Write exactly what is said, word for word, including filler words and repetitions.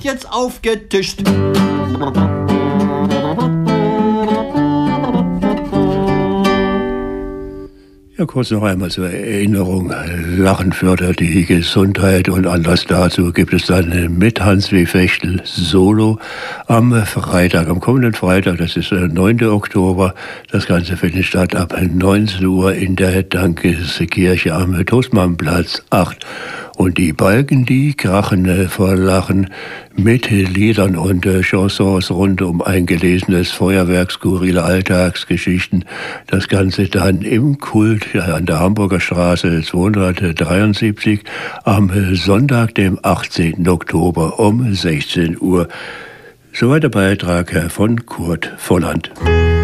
jetzt aufgetischt. Ja, kurz noch einmal zur Erinnerung. Lachen fördert die Gesundheit und Anlass dazu gibt es dann mit Hans W. Fechtel Solo am Freitag, am kommenden Freitag, das ist der neunte Oktober. Das Ganze findet statt ab neunzehn Uhr in der Dankeskirche am Toastmannplatz acht. Und die Balken, die krachen vor Lachen mit Liedern und Chansons rund um ein gelesenes Feuerwerk, skurrile Alltagsgeschichten. Das Ganze dann im Kult an der Hamburger Straße zweihundertdreiundsiebzig am Sonntag, dem achtzehnten Oktober um sechzehn Uhr. Soweit der Beitrag von Kurt Volland.